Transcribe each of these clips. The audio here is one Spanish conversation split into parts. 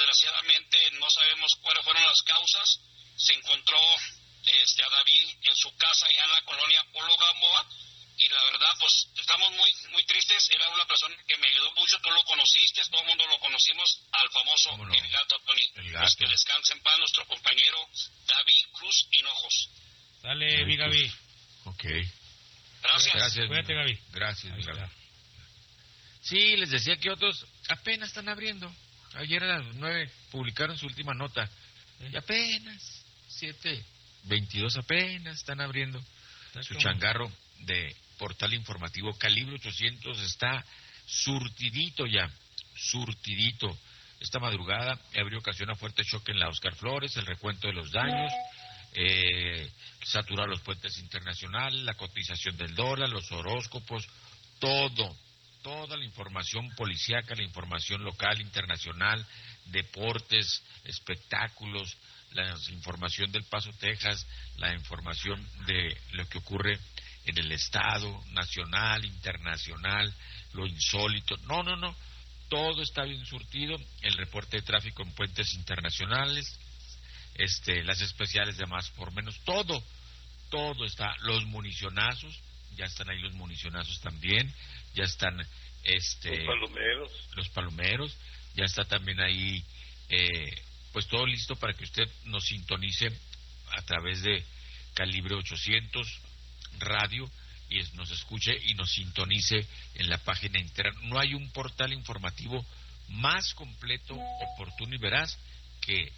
desgraciadamente no sabemos cuáles fueron las causas. Se encontró a David en su casa allá en la colonia Polo Gamboa, y la verdad pues estamos muy muy tristes. Era una persona que me ayudó mucho, tú lo conociste, todo el mundo lo conocimos, al famoso El Gato, Tony. El Gato. Pues que descanse en paz nuestro compañero David Cruz Hinojos. Dale, mi Gaby. Ok. Gracias. Cuídate, Gaby. Gracias, mi Gaby. Sí, les decía que otros apenas están abriendo. Ayer a las 9 publicaron su última nota. Y apenas 7:22 apenas están abriendo su changarro de portal informativo. Calibre 800 está surtidito ya, surtidito. Esta madrugada abrió ocasión a fuerte choque en la Oscar Flores, el recuento de los daños, saturar los puentes internacionales, la cotización del dólar, los horóscopos, toda la información policíaca, la información local, internacional, deportes, espectáculos, la información del Paso, Texas, la información de lo que ocurre en el estado, nacional, internacional, lo insólito. No, todo está bien surtido, el reporte de tráfico en puentes internacionales, las especiales de más por menos, todo está. Los municionazos, ya están ahí los municionazos también, ya están los palomeros, ya está también ahí pues todo listo para que usted nos sintonice a través de Calibre 800 Radio y nos escuche y nos sintonice en la página interna. No hay un portal informativo más completo, oportuno y veraz que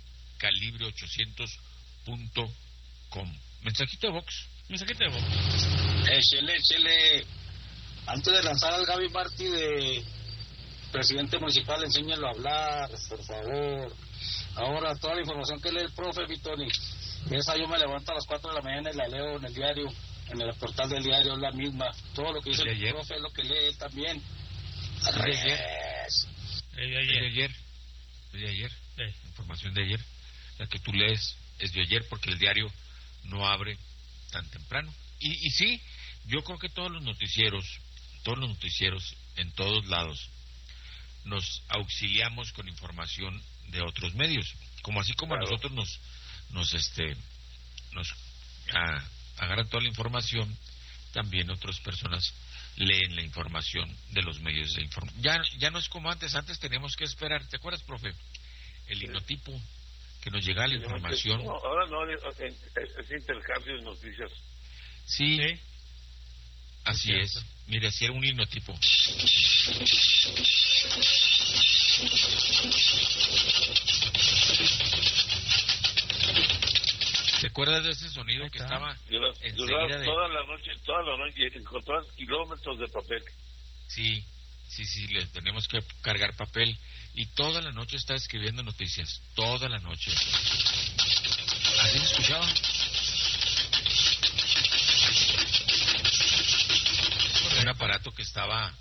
calibre800.com. Mensajito de Vox. Échele. Antes de lanzar al Gaby Martí de presidente municipal, enséñalo a hablar, por favor. Ahora, toda la información que lee el profe Vitoni, esa yo me levanto a las 4 de la mañana y la leo en el diario, en el portal del diario, es la misma. Todo lo que dice el profe es lo que lee él también. De ayer. Información de ayer. La que tú lees es de ayer porque el diario no abre tan temprano. Y sí, yo creo que todos los noticieros en todos lados nos auxiliamos con información de otros medios, así como claro. A nosotros nos agarran toda la información, también otras personas leen la información de los medios de información. Ya no es como antes teníamos que esperar, ¿te acuerdas, profe? El linotipo que nos llegaba la información. No, ahora no, es intercambio de noticias. Sí. Así es. Mire, así era un linotipo. ¿Te acuerdas de ese sonido que estaba enseguida toda la noche, encontrabas kilómetros de papel? Sí, les tenemos que cargar papel y toda la noche está escribiendo noticias, toda la noche. ¿Así se escuchaba? Un aparato que estaba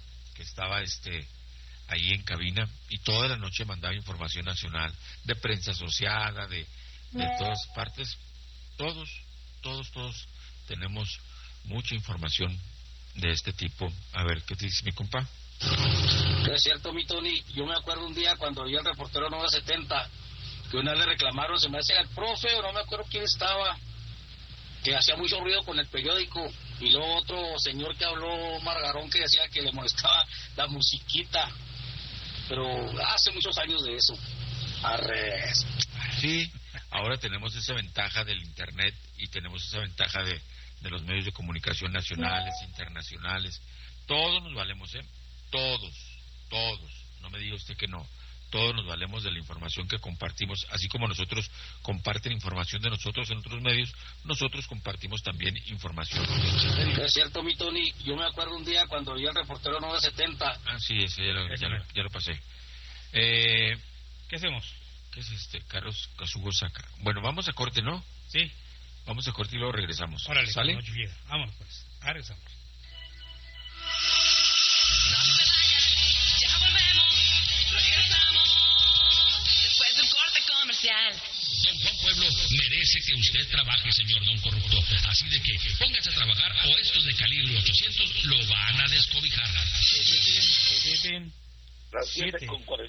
ahí en cabina y toda la noche mandaba información nacional, de prensa asociada, de todas partes. Todos tenemos mucha información de este tipo. A ver, ¿qué te dice mi compa? Es cierto, mi Tony. Yo me acuerdo un día cuando vi al reportero 970 que una vez le reclamaron, se me hace el profe, o no me acuerdo quién estaba, que hacía mucho ruido con el periódico, y luego otro señor que habló, Margarón, que decía que le molestaba la musiquita, pero hace muchos años de eso. Arres. Sí, ahora tenemos esa ventaja del internet y tenemos esa ventaja de los medios de comunicación nacionales, internacionales. Todos nos valemos, todos, no me diga usted que no. Todos nos valemos de la información que compartimos, así como nosotros comparten información de nosotros en otros medios, nosotros compartimos también información. Es cierto, mi Tony, yo me acuerdo un día cuando vi al reportero 970. Ah, sí, ese ya lo pasé. ¿Qué hacemos? ¿Qué es Carlos Casugo Saca? Bueno, vamos a corte, ¿no? Sí. Vamos a corte y luego regresamos. Órale, ¿sale? Vámonos pues, regresamos. Don Juan Pueblo merece que usted trabaje, señor don corrupto. Así de que póngase a trabajar o estos de Calibre 800 lo van a descobijar. Las 7:40.